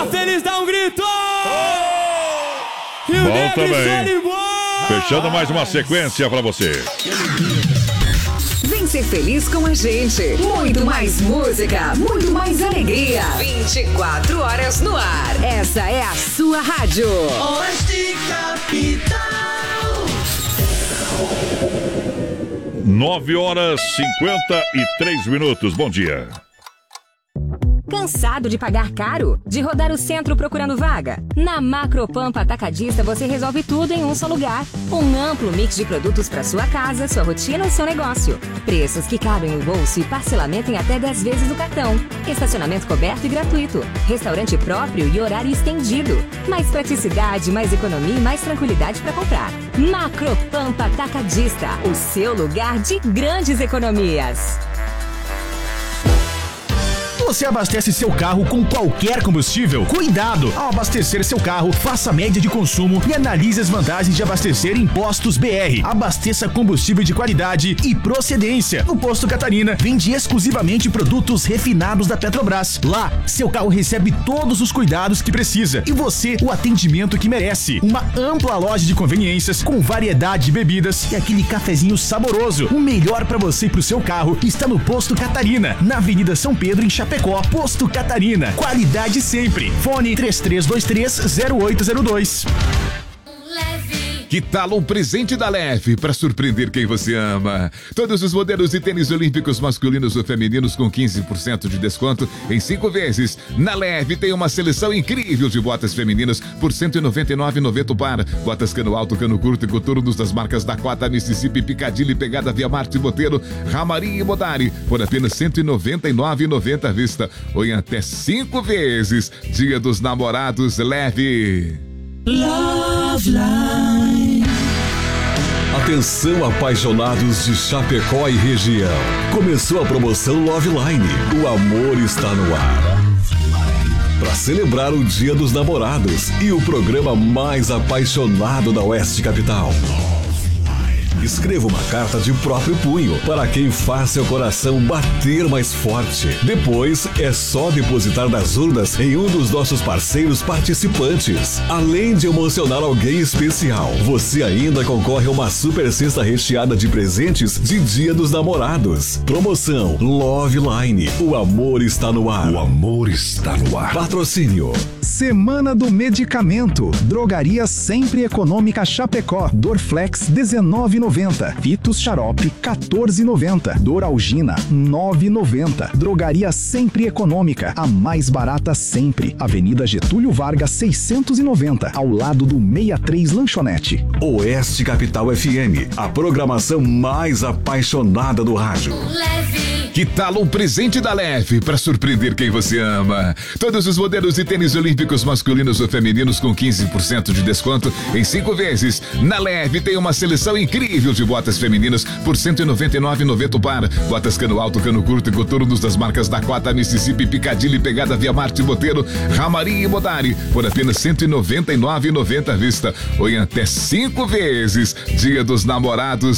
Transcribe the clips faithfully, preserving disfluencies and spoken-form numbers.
tá feliz, dá um grito! Oh! E o Bom também. embora! Fechando mais uma sequência pra você. Vem ser feliz com a gente. Muito mais música, muito mais alegria. vinte e quatro horas no ar. Essa é a sua rádio. Oeste Capital. nove horas e cinquenta e três minutos. Bom dia. Cansado de pagar caro? De rodar o centro procurando vaga? Na Macropampa Atacadista você resolve tudo em um só lugar. Um amplo mix de produtos para sua casa, sua rotina ou seu negócio. Preços que cabem no bolso e parcelamento em até dez vezes no cartão. Estacionamento coberto e gratuito. Restaurante próprio e horário estendido. Mais praticidade, mais economia e mais tranquilidade para comprar. Macropampa Atacadista, o seu lugar de grandes economias. Você abastece seu carro com qualquer combustível? Cuidado! Ao abastecer seu carro, faça a média de consumo e analise as vantagens de abastecer em Postos B R. Abasteça combustível de qualidade e procedência. No Posto Catarina, vende exclusivamente produtos refinados da Petrobras. Lá, seu carro recebe todos os cuidados que precisa e você o atendimento que merece. Uma ampla loja de conveniências com variedade de bebidas e aquele cafezinho saboroso. O melhor para você e pro seu carro está no Posto Catarina, na Avenida São Pedro, em Chapecó. Posto Catarina, qualidade sempre. Fone três três dois três zero oito zero dois. Que tal um presente da Leve para surpreender quem você ama? Todos os modelos de tênis olímpicos masculinos ou femininos com quinze por cento de desconto em cinco vezes. Na Leve tem uma seleção incrível de botas femininas por cento e noventa e nove reais e noventa centavos o par. Botas cano alto, cano curto e coturnos das marcas Dakota, Mississippi, Piccadilly, Pegada, Via Marte, Botelho, Ramari e Modari por apenas cento e noventa e nove reais e noventa centavos à vista ou em até cinco vezes. Dia dos Namorados Leve. Love Line. Atenção, apaixonados de Chapecó e região. Começou a promoção Love Line. O amor está no ar. Para celebrar o Dia dos Namorados e o programa mais apaixonado da Oeste Capital. Escreva uma carta de próprio punho para quem faz seu coração bater mais forte. Depois é só depositar nas urnas em um dos nossos parceiros participantes. Além de emocionar alguém especial, você ainda concorre a uma super cesta recheada de presentes de Dia dos Namorados. Promoção Love Line. O amor está no ar. O amor está no ar. Patrocínio Semana do Medicamento. Drogaria Sempre Econômica Chapecó. Dorflex dezenove reais e noventa centavos. Fitos Xarope quatorze reais e noventa centavos. Doralgina nove reais e noventa centavos. Drogaria Sempre Econômica, a mais barata sempre. Avenida Getúlio Vargas seiscentos e noventa, ao lado do sessenta e três Lanchonete. Oeste Capital F M, a programação mais apaixonada do rádio. Que tal um presente da Leve para surpreender quem você ama? Todos os modelos de tênis olímpicos masculinos ou femininos com quinze por cento de desconto em cinco vezes. Na Leve tem uma seleção incrível de botas femininas por cento e noventa e nove reais e noventa centavos o par. Botas cano alto, cano curto e coturnos das marcas Dakota, Mississippi, Piccadilly, Pegada, Via Marte, Botelho, Ramari e Modari por apenas cento e noventa e nove reais e noventa centavos à vista ou em até cinco vezes. Dia dos Namorados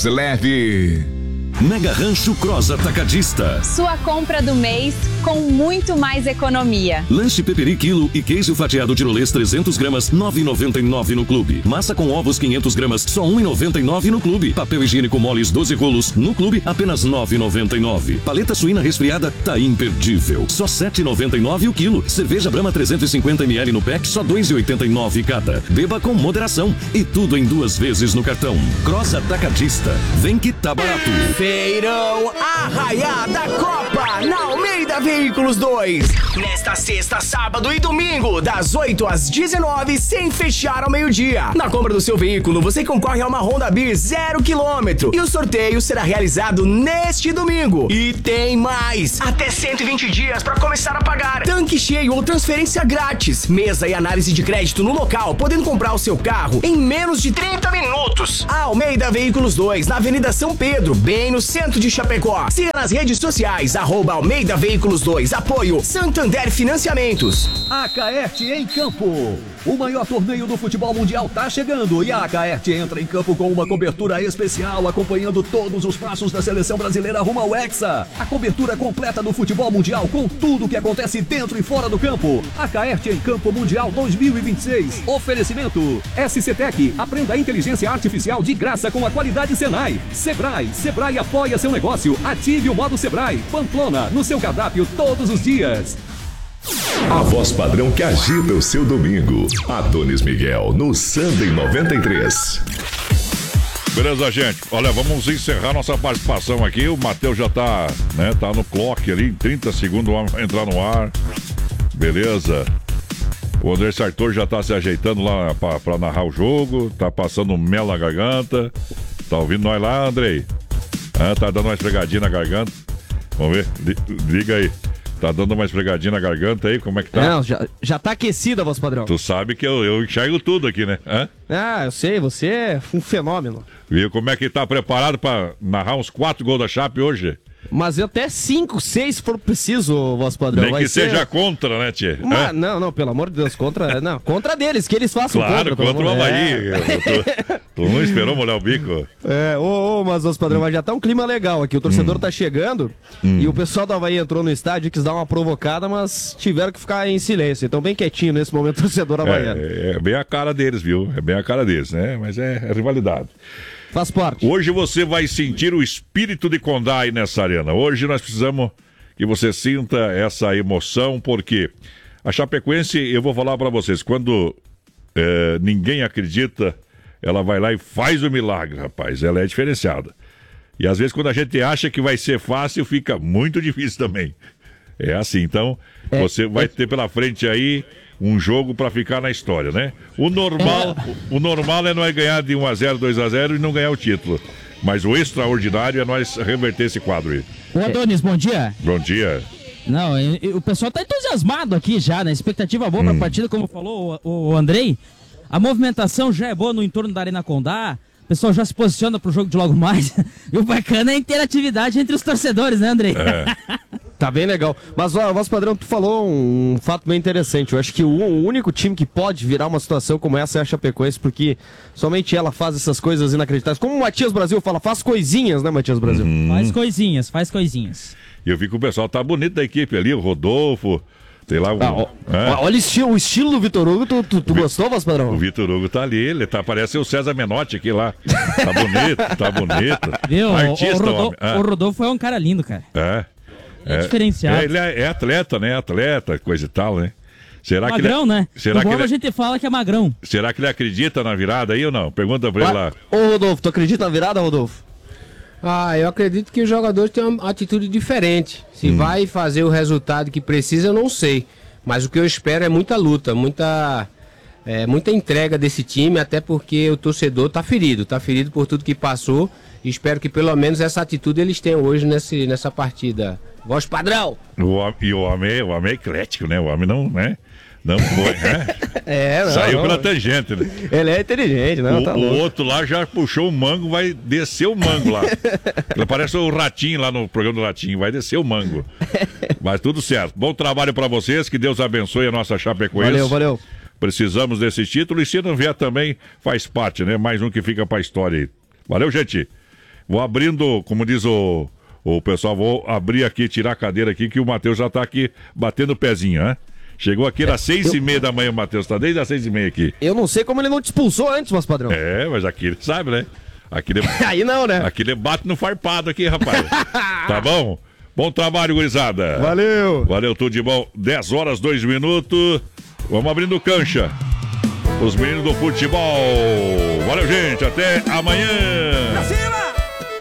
Leve. Mega Rancho Cross Atacadista. Sua compra do mês com muito mais economia. Lanche peperi quilo e queijo fatiado tirolês trezentos gramas, nove reais e noventa e nove centavos no clube. Massa com ovos quinhentos gramas, só um real e noventa e nove centavos no clube. Papel higiênico moles doze rolos, no clube apenas nove reais e noventa e nove centavos. Paleta suína resfriada tá imperdível, só sete reais e noventa e nove centavos o quilo. Cerveja Brahma trezentos e cinquenta mililitros no pack, só dois reais e oitenta e nove centavos cada. Beba com moderação e tudo em duas vezes no cartão. Cross Atacadista, vem que tá barato. Feirão Arraiá da Copa na Almeida Veículos dois. Nesta sexta, sábado e domingo, das oito às dezenove, sem fechar ao meio-dia. Na compra do seu veículo, você concorre a uma Honda Beer zero quilômetro. E o sorteio será realizado neste domingo. E tem mais! Até cento e vinte dias para começar a pagar. Tanque cheio ou transferência grátis. Mesa e análise de crédito no local, podendo comprar o seu carro em menos de trinta minutos. A Almeida Veículos dois, na Avenida São Pedro, bem no no centro de Chapecó. Siga nas redes sociais, arroba Almeida Veículos dois. Apoio Santander Financiamentos. Acaerte em campo. O maior torneio do futebol mundial tá chegando e a Acaerte entra em campo com uma cobertura especial, acompanhando todos os passos da seleção brasileira rumo ao Hexa. A cobertura completa do futebol mundial com tudo o que acontece dentro e fora do campo. Acaerte em Campo Mundial dois mil e vinte e seis. Oferecimento S C Tec. Aprenda a inteligência artificial de graça com a qualidade Senai. Sebrae. Sebrae apoia seu negócio. Ative o modo Sebrae. Pamplona, no seu cardápio todos os dias. A voz padrão que agita o seu domingo. Adonis Miguel, no Sunday noventa e três. Beleza, gente? Olha, vamos encerrar nossa participação aqui. O Matheus já tá, né, tá no clock ali, em trinta segundos vai entrar no ar. Beleza. O André Sartor já tá se ajeitando lá pra, pra narrar o jogo. Tá passando mel na garganta. Tá ouvindo nós lá, Andrei? Ah, tá dando uma esfregadinha na garganta. Vamos ver, liga aí. Tá dando uma esfregadinha na garganta aí, como é que tá? Não, já, já tá aquecida, voz padrão. Tu sabe que eu, eu enxergo tudo aqui, né? Hã? Ah, eu sei, você é um fenômeno. Viu como é que tá preparado pra narrar uns quatro gols da Chape hoje? Mas até cinco, seis se for preciso, voz padrão. Nem vai que ser... seja contra, né, tchê? Mas, não, não, pelo amor de Deus, contra. Não, contra deles, que eles façam claro, contra. Claro, contra o Havaí. É. Tu, tu não esperou molhar o bico? É, ô, ô, mas, voz padrão, mas já tá um clima legal aqui. O torcedor hum. tá chegando hum. e o pessoal do Havaí entrou no estádio e quis dar uma provocada, mas tiveram que ficar em silêncio. Então, bem quietinho nesse momento, o torcedor havaiano. É, é bem a cara deles, viu? É bem a cara deles, né? Mas é, é rivalidade. Faz parte. Hoje você vai sentir o espírito de Condá aí nessa arena. Hoje nós precisamos que você sinta essa emoção, porque a Chapecoense, eu vou falar para vocês, quando é, ninguém acredita, ela vai lá e faz o milagre, rapaz. Ela é diferenciada. E às vezes quando a gente acha que vai ser fácil, fica muito difícil também. É assim, então é, você vai é... ter pela frente aí um jogo para ficar na história, né? O normal, é. o, o normal é nós ganhar de um a zero, dois a zero e não ganhar o título. Mas o extraordinário é nós reverter esse quadro aí. Ô Adonis, bom dia. Bom dia. Não, e, e, o pessoal tá entusiasmado aqui já, né? Expectativa boa hum. pra partida, como falou o, o Andrei. A movimentação já é boa no entorno da Arena Condá. O pessoal já se posiciona pro jogo de logo mais. E o bacana é a interatividade entre os torcedores, né, Andrei? É. Tá bem legal. Mas, ó, voz padrão, tu falou um fato bem interessante. Eu acho que o, o único time que pode virar uma situação como essa é a Chapecoense, porque somente ela faz essas coisas inacreditáveis. Como o Matias Brasil fala, faz coisinhas, né, Matias Brasil? Uhum. Faz coisinhas, faz coisinhas. E eu vi que o pessoal tá bonito da equipe ali, o Rodolfo, sei lá... O, ah, ó, é. Olha o estilo, o estilo do Vitor Hugo, tu, tu, tu gostou, voz padrão? O Vitor Hugo tá ali, ele tá, parece o César Menotti aqui lá. Tá bonito, tá bonito. Viu, Artista, o, o, Rodolfo, ah. o Rodolfo é um cara lindo, cara. É. É, é diferenciado. É, ele é, é atleta, né? Atleta, coisa e tal, né? Será magrão, que ele, né? Será que ele, a gente fala que é magrão. Será que ele acredita na virada aí ou não? Pergunta pra ele lá. Ô, Rodolfo, tu acredita na virada, Rodolfo? Ah, eu acredito que os jogadores têm uma atitude diferente. Se hum. vai fazer o resultado que precisa, eu não sei. Mas o que eu espero é muita luta, muita, é, muita entrega desse time, até porque o torcedor tá ferido, tá ferido por tudo que passou. E espero que pelo menos essa atitude eles tenham hoje nesse, nessa partida. Voz padrão! O, e o homem, o homem é eclético, né? O homem não, né? Não foi, né? É, não, Saiu não. pela tangente, né? Ele é inteligente, não, o, tá o louco. outro lá já puxou o mango, vai descer o mango lá. Ele parece o Ratinho lá no programa do Ratinho, vai descer o mango. Mas tudo certo. Bom trabalho pra vocês, que Deus abençoe a nossa Chapecoense. Valeu, valeu. Precisamos desse título e se não vier também, faz parte, né? Mais um que fica pra história aí. Valeu, gente. Vou abrindo, como diz o, o pessoal, vou abrir aqui, tirar a cadeira aqui, que o Matheus já tá aqui batendo o pezinho, né? Chegou aqui às seis e meia da manhã, o Matheus tá desde as seis e meia aqui. Eu não sei como ele não te expulsou antes, mas padrão. É, mas aqui ele sabe, né? Aqui ele... Aí não, né? Aqui ele bate no farpado aqui, rapaz. Tá bom? Bom trabalho, gurizada. Valeu. Valeu, tudo de bom. dez horas, dois minutos. Vamos abrindo cancha. Os meninos do futebol. Valeu, gente. Até amanhã. Pra cima!